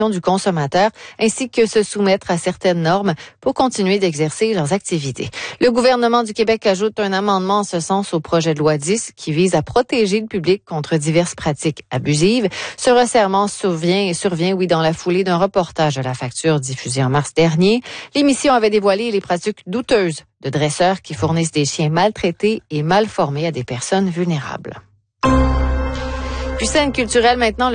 du consommateur ainsi que se soumettre à certaines normes pour continuer d'exercer leurs activités. Le gouvernement du Québec ajoute un amendement en ce sens au projet de loi 10 qui vise à protéger le public contre diverses pratiques abusives. Ce resserrement survient dans la foulée d'un reportage de la facture diffusé en mars dernier. L'émission avait dévoilé les pratiques douteuses de dresseurs qui fournissent des chiens maltraités et mal formés à des personnes vulnérables. Puis scène culturelle maintenant, le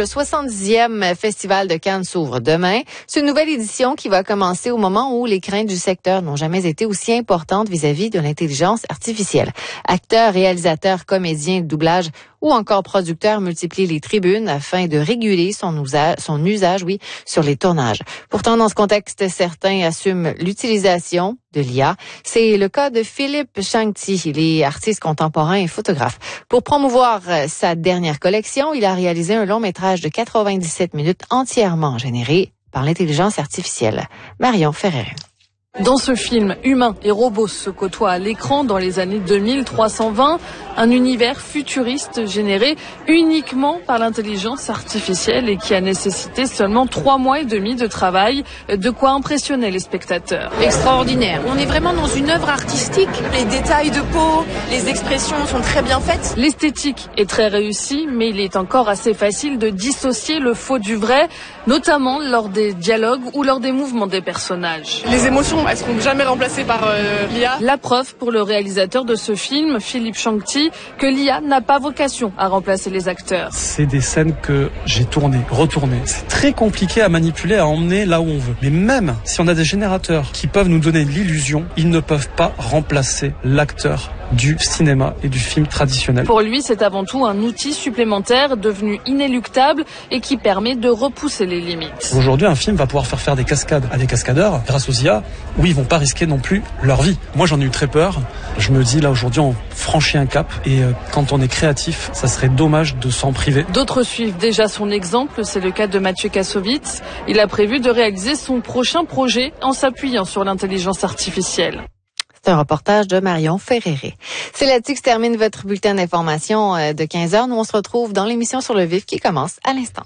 70e Festival de Cannes s'ouvre demain. C'est une nouvelle édition qui va commencer au moment où les craintes du secteur n'ont jamais été aussi importantes vis-à-vis de l'intelligence artificielle. Acteurs, réalisateurs, comédiens, doublage ou encore producteurs multiplient les tribunes afin de réguler son usage, sur les tournages. Pourtant, dans ce contexte, certains assument l'utilisation de l'IA. C'est le cas de Philippe Changti, il est artiste contemporain et photographe. Pour promouvoir sa dernière collection, il a réalisé un long métrage de 97 minutes entièrement généré par l'intelligence artificielle. Marion Ferrer. Dans ce film, humains et robots se côtoient à l'écran dans les années 2320, un univers futuriste généré uniquement par l'intelligence artificielle et qui a nécessité seulement 3 mois et demi de travail, de quoi impressionner les spectateurs. Extraordinaire. On est vraiment dans une œuvre artistique. Les détails de peau, les expressions sont très bien faites. L'esthétique est très réussie, mais il est encore assez facile de dissocier le faux du vrai, notamment lors des dialogues ou lors des mouvements des personnages. Les émotions, elles seront jamais remplacées par l'IA. La preuve pour le réalisateur de ce film, Philippe Changti, que l'IA n'a pas vocation à remplacer les acteurs. C'est des scènes que j'ai tournées, retournées. C'est très compliqué à manipuler, à emmener là où on veut. Mais même si on a des générateurs qui peuvent nous donner l'illusion, ils ne peuvent pas remplacer l'acteur du cinéma et du film traditionnel. Pour lui, c'est avant tout un outil supplémentaire devenu inéluctable et qui permet de repousser les limites. Aujourd'hui, un film va pouvoir faire des cascades à des cascadeurs grâce aux IA où ils vont pas risquer non plus leur vie. Moi, j'en ai eu très peur. Je me dis là aujourd'hui, on franchit un cap et quand on est créatif, ça serait dommage de s'en priver. D'autres suivent déjà son exemple, c'est le cas de Mathieu Kassovitz. Il a prévu de réaliser son prochain projet en s'appuyant sur l'intelligence artificielle. C'est un reportage de Marion Ferréré. C'est là-dessus que se termine votre bulletin d'information de 15h. Nous, on se retrouve dans l'émission Sur le vif qui commence à l'instant.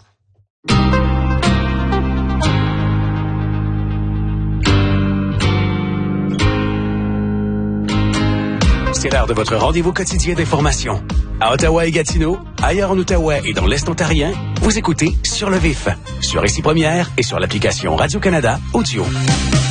C'est l'heure de votre rendez-vous quotidien d'information. À Ottawa et Gatineau, ailleurs en Outaouais et dans l'Est ontarien, vous écoutez Sur le vif, sur Ici Première et sur l'application Radio-Canada Audio.